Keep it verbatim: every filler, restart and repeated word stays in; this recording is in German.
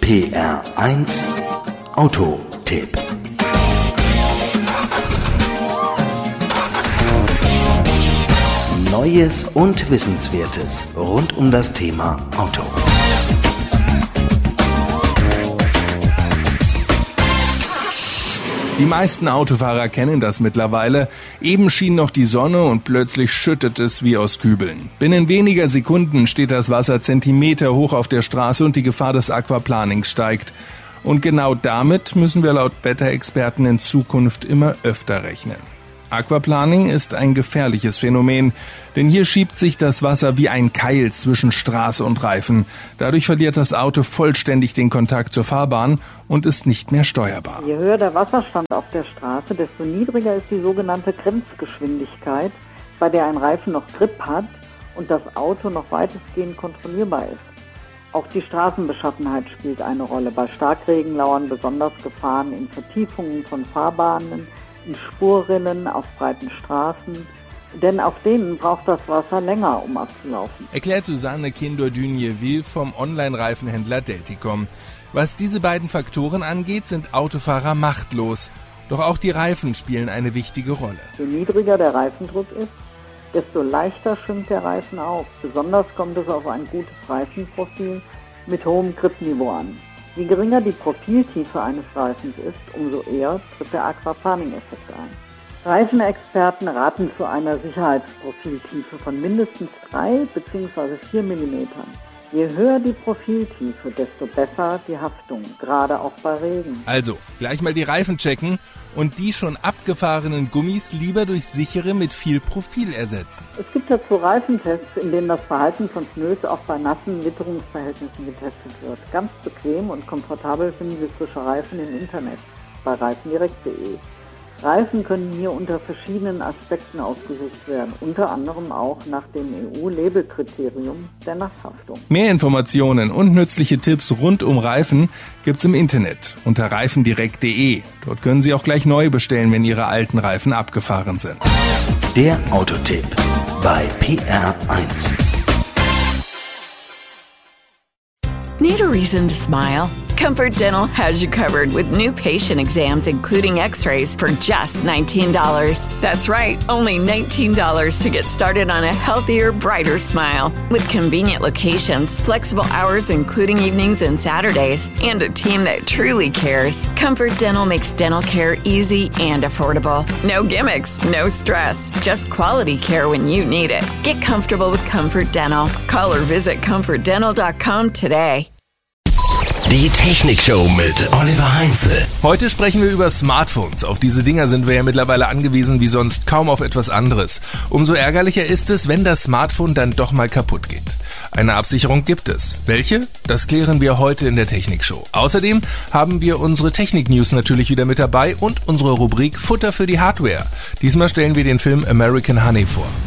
P R eins Autotipp. Neues und Wissenswertes rund um das Thema Auto. Die meisten Autofahrer kennen das mittlerweile. Eben schien noch die Sonne und plötzlich schüttet es wie aus Kübeln. Binnen weniger Sekunden steht das Wasser Zentimeter hoch auf der Straße und die Gefahr des Aquaplanings steigt. Und genau damit müssen wir laut Wetterexperten in Zukunft immer öfter rechnen. Aquaplaning ist ein gefährliches Phänomen, denn hier schiebt sich das Wasser wie ein Keil zwischen Straße und Reifen. Dadurch verliert das Auto vollständig den Kontakt zur Fahrbahn und ist nicht mehr steuerbar. Je höher der Wasserstand auf der Straße, desto niedriger ist die sogenannte Grenzgeschwindigkeit, bei der ein Reifen noch Grip hat und das Auto noch weitestgehend kontrollierbar ist. Auch die Straßenbeschaffenheit spielt eine Rolle. Bei Starkregen lauern besonders Gefahren in Vertiefungen von Fahrbahnen, in Spurrinnen auf breiten Straßen, denn auf denen braucht das Wasser länger, um abzulaufen. Erklärt Susanne Kindor-Dünje-Will vom Online-Reifenhändler Delticom. Was diese beiden Faktoren angeht, sind Autofahrer machtlos. Doch auch die Reifen spielen eine wichtige Rolle. Je niedriger der Reifendruck ist, desto leichter schwimmt der Reifen auf. Besonders kommt es auf ein gutes Reifenprofil mit hohem Gripniveau an. Je geringer die Profiltiefe eines Reifens ist, umso eher tritt der Aquaplaning-Effekt ein. Reifenexperten raten zu einer Sicherheitsprofiltiefe von mindestens drei bzw. vier Millimetern. Je höher die Profiltiefe, desto besser die Haftung, gerade auch bei Regen. Also, gleich mal die Reifen checken und die schon abgefahrenen Gummis lieber durch sichere mit viel Profil ersetzen. Es gibt dazu Reifentests, in denen das Verhalten von Pneus auch bei nassen Witterungsverhältnissen getestet wird. Ganz bequem und komfortabel finden Sie frische Reifen im Internet bei reifendirekt punkt de. Reifen können hier unter verschiedenen Aspekten ausgesucht werden, unter anderem auch nach dem E U-Labelkriterium der Nasshaftung. Mehr Informationen und nützliche Tipps rund um Reifen gibt's im Internet unter reifendirekt punkt de. Dort können Sie auch gleich neu bestellen, wenn Ihre alten Reifen abgefahren sind. Der Autotipp bei P R eins. Need a reason to smile? Comfort Dental has you covered with new patient exams, including x-rays, for just nineteen dollars. That's right, only nineteen dollars to get started on a healthier, brighter smile. With convenient locations, flexible hours including evenings and Saturdays, and a team that truly cares, Comfort Dental makes dental care easy and affordable. No gimmicks, no stress, just quality care when you need it. Get comfortable with Comfort Dental. Call or visit comfort dental dot com today. Die Technikshow mit Oliver Heinze. Heute sprechen wir über Smartphones. Auf diese Dinger sind wir ja mittlerweile angewiesen wie sonst kaum auf etwas anderes. Umso ärgerlicher ist es, wenn das Smartphone dann doch mal kaputt geht. Eine Absicherung gibt es. Welche? Das klären wir heute in der Technikshow. Außerdem haben wir unsere Technik-News natürlich wieder mit dabei und unsere Rubrik Futter für die Hardware. Diesmal stellen wir den Film American Honey vor.